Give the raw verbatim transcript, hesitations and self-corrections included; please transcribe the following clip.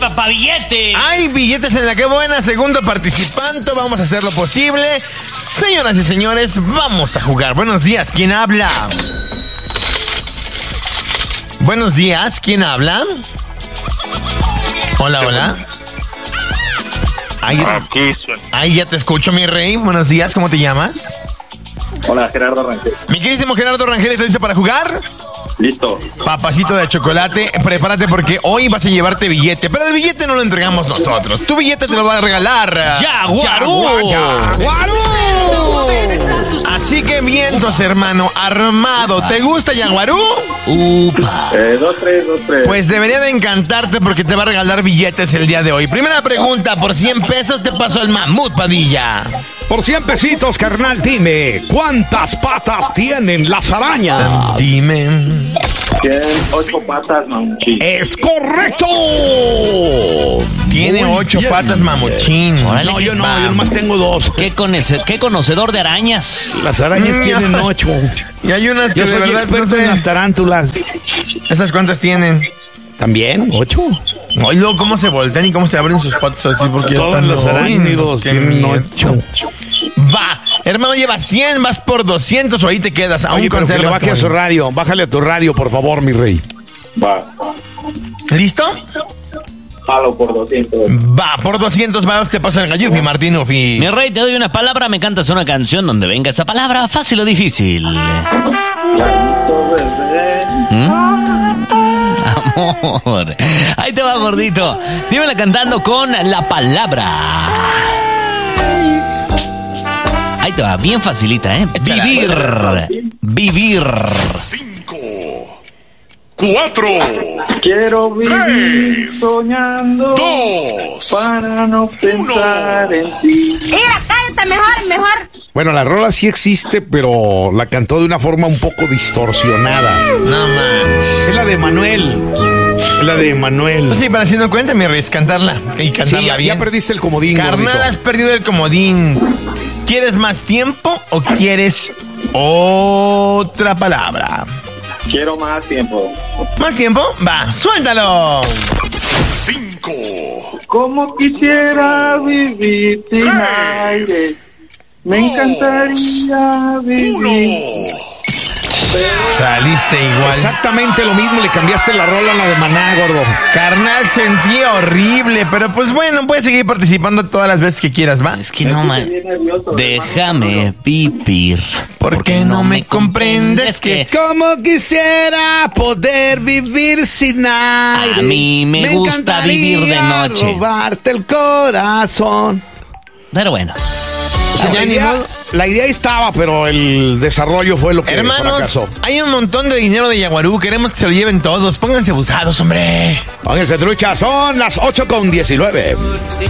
¡Papá billete! Hay billetes en la que buena, segundo participante, vamos a hacer lo posible. Señoras y señores, vamos a jugar. Buenos días, ¿quién habla? Buenos días, ¿quién habla? Hola, hola. Ahí, Aquí suena. ahí ya te escucho, mi rey. Buenos días, ¿cómo te llamas? Hola, Gerardo Rangel. Mi queridísimo Gerardo Rangel, ¿estás listo para jugar? Listo. Papacito de chocolate, prepárate porque hoy vas a llevarte billete. Pero el billete no lo entregamos nosotros. Tu billete te lo va a regalar ¡Yaguarú! ¡Yaguarú! Así que vientos, hermano, armado. ¿Te gusta Yaguarú? Upa. Eh, dos, tres, dos, tres. Pues debería de encantarte porque te va a regalar billetes el día de hoy. Primera pregunta, por cien pesos te paso el mamut, Padilla. Por cien pesitos, carnal, dime, ¿cuántas patas tienen las arañas? Dime. Tienen ocho patas, mamuchín. ¡Es correcto! Tiene Muy ocho bien. patas, mamuchín. Órale, No, qué yo no, va. yo nomás tengo dos. ¿Qué, conoce- qué conocedor de arañas? Las arañas Mm, tienen ya. ocho. Y hay unas que Yo de soy verdad experto no sé. en las tarántulas. ¿Esas cuántas tienen? ¿También? ¿Ocho? Ay, luego cómo se voltean y cómo se abren sus patas así porque Todos están los arácnidos Qué tienen miedo. ocho. Va, hermano, lleva cien, vas por doscientos o ahí te quedas. Aún Oye, pero que le conservas baje a su coin. radio. Bájale a tu radio, por favor, mi rey. Va. ¿Listo? Jalo por doscientos. Va, por doscientos varos te paso el gallufi, Martín Ufi. Mi rey, te doy una palabra, me cantas una canción donde venga esa palabra, fácil o difícil. Laguito verde. Amor. Ahí te va, gordito. Dímela cantando con la palabra. Ahí te va, bien facilita, ¿eh? Échala. Vivir. Vivir. Cinco, cuatro, Quiero vivir Tres. soñando dos, para no pensar en ti. Mira, cállate, mejor, mejor. Bueno, la rola sí existe, pero la cantó de una forma un poco distorsionada. No manches. Es la de Manuel. Es la de Manuel. Pues sí, para si no cuenta, mi rey, es cantarla. Y cantarla Sí, ya, bien. ya perdiste el comodín, Carnal, gordito. has perdido el comodín. ¿Quieres más tiempo o quieres otra palabra? Quiero más tiempo. ¿Más tiempo? Va, suéltalo. cinco, Como quisiera vivir sin aire. tres, Me encantaría vivir. uno. Saliste igual. Exactamente lo mismo, le cambiaste la rola a la de Maná, gordo. Carnal, sentía horrible, pero pues bueno, puedes seguir participando todas las veces que quieras, ¿va? Es que no, man. Estoy nervioso, Déjame vivir. Porque no me comprendes que... Como quisiera poder vivir sin aire. A mí me gusta vivir de encantaría noche. robarte el corazón. Pero bueno. O sea, La ya ni idea, modo. la idea estaba, pero el desarrollo fue lo que Hermanos, fracasó. hay un montón de dinero de Yaguarú. Queremos que se lo lleven todos. Pónganse abusados, hombre. Pónganse trucha, son las ocho con diecinueve.